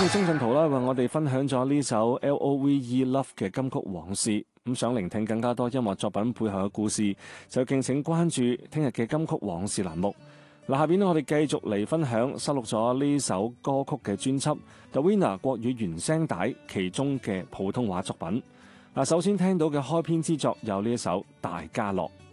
謝鍾鎮濤啦，為我哋分享咗呢首 Love Love 嘅金曲往事。咁想聆聽更加多音樂作品背後嘅故事，就敬請關注聽日嘅金曲往事欄目。嗱，下邊我哋繼續嚟分享收錄咗呢首歌曲嘅專輯 The Winner 國語原聲帶其中嘅普通話作品。嗱，首先聽到嘅開篇之作有呢一首《大家樂》。